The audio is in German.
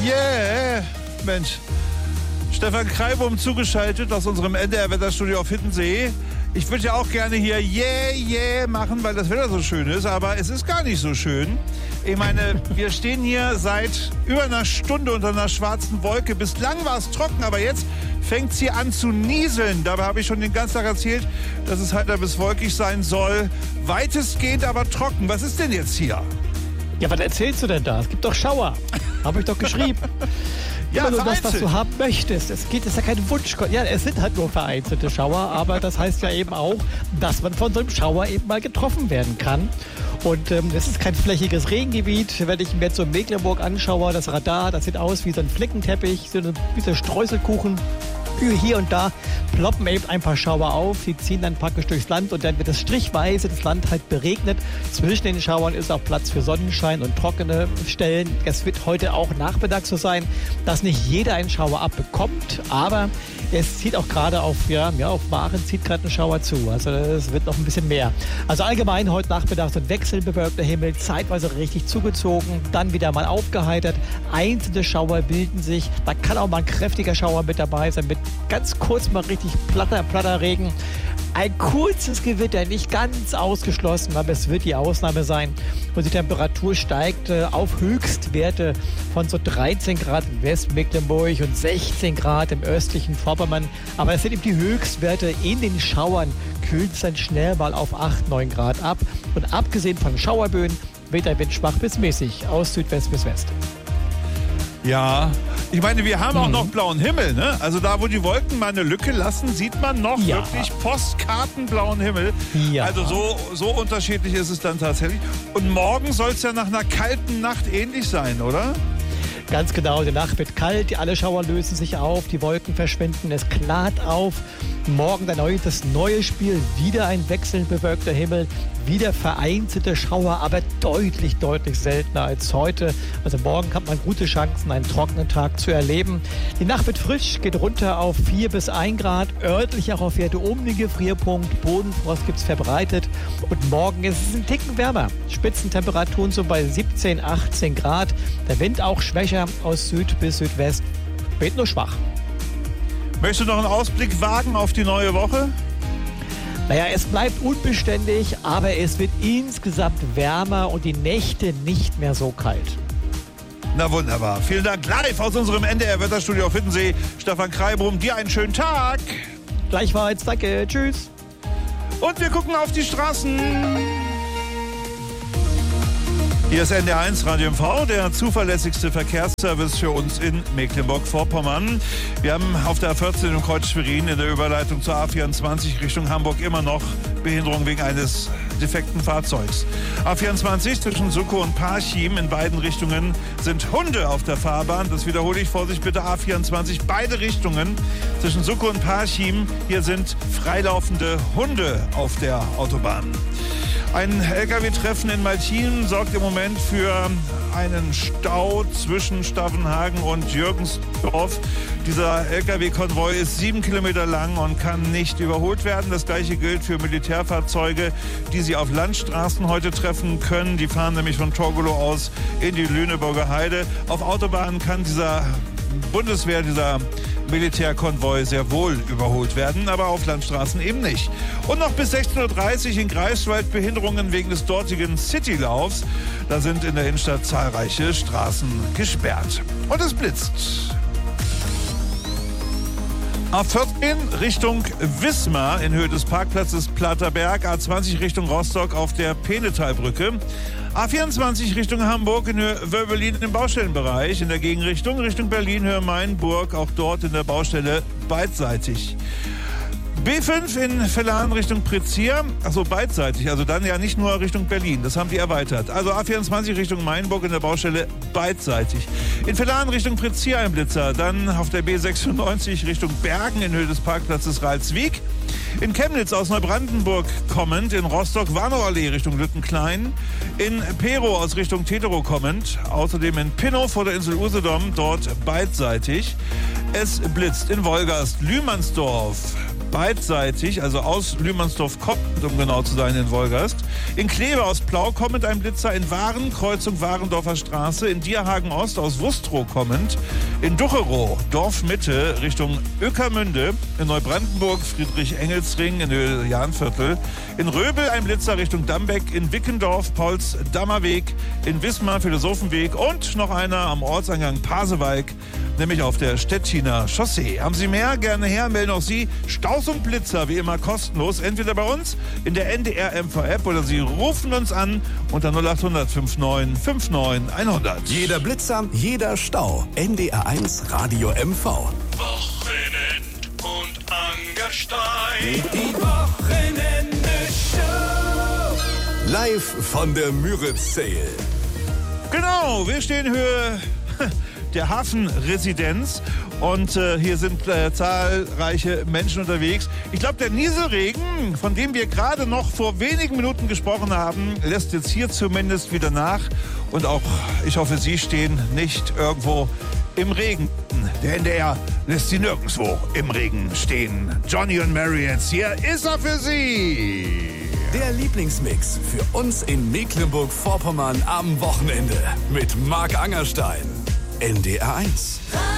Yeah, Mensch. Stefan Kreibum zugeschaltet aus unserem NDR-Wetterstudio auf Hiddensee. Ich würde ja auch gerne hier yeah machen, weil das Wetter so schön ist, aber es ist gar nicht so schön. Ich meine, wir stehen hier seit über einer Stunde unter einer schwarzen Wolke. Bislang war es trocken, aber jetzt fängt es hier an zu nieseln. Dabei habe ich schon den ganzen Tag erzählt, dass es heiter bis wolkig sein soll. Weitestgehend aber trocken. Was ist denn jetzt hier? Ja, was erzählst du denn da? Es gibt doch Schauer. Habe ich doch geschrieben. Ja, nur das, was du haben möchtest. Es ist ja kein Wunsch. Ja, es sind halt nur vereinzelte Schauer, aber das heißt ja eben auch, dass man von so einem Schauer eben mal getroffen werden kann. Und es ist kein flächiges Regengebiet. Wenn ich mir jetzt so Mecklenburg anschaue, das Radar, das sieht aus wie so ein Flickenteppich, wie so ein Streuselkuchen. Hier und da ploppen eben ein paar Schauer auf, die ziehen dann praktisch durchs Land und dann wird das strichweise das Land halt beregnet. Zwischen den Schauern ist auch Platz für Sonnenschein und trockene Stellen. Es wird heute auch Nachmittag so sein, dass nicht jeder einen Schauer abbekommt, aber es zieht auch gerade auf Waren zieht gerade ein Schauer zu. Also es wird noch ein bisschen mehr. Also allgemein heute Nachmittag so ein wechselbewölkter Himmel, zeitweise richtig zugezogen, dann wieder mal aufgeheitert. Einzelne Schauer bilden sich. Da kann auch mal ein kräftiger Schauer mit dabei sein, mit ganz kurz mal richtig platter Regen. Ein kurzes Gewitter, nicht ganz ausgeschlossen, aber es wird die Ausnahme sein. Und die Temperatur steigt auf Höchstwerte von so 13 Grad in Westmecklenburg und 16 Grad im östlichen Vorpommern. Aber es sind eben die Höchstwerte in den Schauern. Kühlt es dann schnell mal auf 8, 9 Grad ab. Und abgesehen von Schauerböen weht der Wind schwach bis mäßig aus Südwest bis West. Ja, ich meine, wir haben auch noch blauen Himmel, ne? Also da, wo die Wolken mal eine Lücke lassen, sieht man noch wirklich postkartenblauen Himmel. Ja. Also so unterschiedlich ist es dann tatsächlich. Und morgen soll es ja nach einer kalten Nacht ähnlich sein, oder? Ganz genau, die Nacht wird kalt, alle Schauer lösen sich auf, die Wolken verschwinden, es klart auf. Morgen das neue Spiel, wieder ein wechselnd bewölkter Himmel, wieder vereinzelte Schauer, aber deutlich seltener als heute. Also morgen hat man gute Chancen, einen trockenen Tag zu erleben. Die Nacht wird frisch, geht runter auf 4 bis 1 Grad, örtlich auch auf Werte um den Gefrierpunkt, Bodenfrost gibt es verbreitet. Und morgen ist es ein Ticken wärmer, Spitzentemperaturen so bei 17, 18 Grad. Der Wind auch schwächer aus Süd bis Südwest, weht nur schwach. Möchtest du noch einen Ausblick wagen auf die neue Woche? Naja, es bleibt unbeständig, aber es wird insgesamt wärmer und die Nächte nicht mehr so kalt. Na wunderbar. Vielen Dank live aus unserem NDR-Wetterstudio auf Hiddensee. Stefan Kreibum, dir einen schönen Tag. Gleichfalls, danke, tschüss. Und wir gucken auf die Straßen. Hier ist NDR1 Radio MV, der zuverlässigste Verkehrsservice für uns in Mecklenburg-Vorpommern. Wir haben auf der A14 in Kreuz Schwerin in der Überleitung zur A24 Richtung Hamburg immer noch Behinderung wegen eines defekten Fahrzeugs. A24 zwischen Suckow und Parchim in beiden Richtungen sind Hunde auf der Fahrbahn. Das wiederhole ich, Vorsicht bitte, A24, beide Richtungen zwischen Suckow und Parchim. Hier sind freilaufende Hunde auf der Autobahn. Ein LKW-Treffen in Maltin sorgt im Moment für einen Stau zwischen Stavenhagen und Jürgensdorf. Dieser LKW-Konvoi ist 7 Kilometer lang und kann nicht überholt werden. Das gleiche gilt für Militärfahrzeuge, die Sie auf Landstraßen heute treffen können. Die fahren nämlich von Torgelow aus in die Lüneburger Heide. Auf Autobahnen kann dieser Militärkonvoi sehr wohl überholt werden, aber auf Landstraßen eben nicht. Und noch bis 16.30 Uhr in Greifswald Behinderungen wegen des dortigen Citylaufs. Da sind in der Innenstadt zahlreiche Straßen gesperrt. Und es blitzt. A14 Richtung Wismar in Höhe des Parkplatzes Platterberg, A20 Richtung Rostock auf der Penetalbrücke, A24 Richtung Hamburg in Höhe Wöbbelin im Baustellenbereich, in der Gegenrichtung Richtung Berlin, Höhe Mainburg, auch dort in der Baustelle beidseitig. B5 in Vellan Richtung Prezier, also beidseitig, also dann ja nicht nur Richtung Berlin, das haben die erweitert. Also A24 Richtung Mainburg in der Baustelle beidseitig. In Vellan Richtung Prezier ein Blitzer, dann auf der B96 Richtung Bergen in Höhe des Parkplatzes Ralswiek. In Chemnitz aus Neubrandenburg kommend, in Rostock-Warnow-Allee Richtung Lüttenklein, in Pero aus Richtung Teterow kommend, außerdem in Pinnow vor der Insel Usedom, dort beidseitig. Es blitzt in Wolgast, Lühmannsdorf, beidseitig, also aus Lühmannsdorf-Koppend, um genau zu sein, in Wolgast. In Kleve aus Plau kommend ein Blitzer, in Waren, Kreuzung Warendorfer Straße, in Dierhagen Ost aus Wustrow kommend, in Ducherow, Dorfmitte Richtung Ueckermünde, in Neubrandenburg Friedrich-Engels-Ring in Jahnviertel, in Röbel ein Blitzer Richtung Dambeck, in Wickendorf Pauls-Dammerweg, in Wismar Philosophenweg und noch einer am Ortseingang Pasewalk, nämlich auf der Stettiner Chaussee. Haben Sie mehr? Gerne her, melden auch Sie. Staus und Blitzer, wie immer kostenlos, entweder bei uns in der NDR MV-App oder Sie rufen uns an unter 0800 59 59 100. Jeder Blitzer, jeder Stau. NDR1 Radio MV. Wochenend und Angerstein. Die Wochenende-Show. Live von der Müritz-Sale. Genau, wir stehen Höhe der Hafenresidenz und hier sind zahlreiche Menschen unterwegs. Ich glaube, der Nieselregen, von dem wir gerade noch vor wenigen Minuten gesprochen haben, lässt jetzt hier zumindest wieder nach. Und auch, ich hoffe, Sie stehen nicht irgendwo im Regen. Der NDR lässt Sie nirgendwo im Regen stehen. Johnny und Mary jetzt, hier ist er für Sie. Der Lieblingsmix für uns in Mecklenburg-Vorpommern am Wochenende mit Marc Angerstein. NDR1.